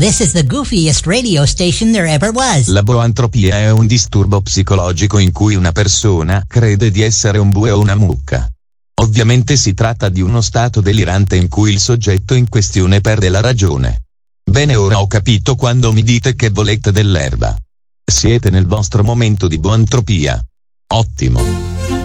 This is the goofiest radio station there ever was. La boantropia è un disturbo psicologico in cui una persona crede di essere un bue o una mucca. Ovviamente si tratta di uno stato delirante in cui il soggetto in questione perde la ragione. Bene, ora ho capito quando mi dite che volete dell'erba. Siete nel vostro momento di boantropia. Ottimo.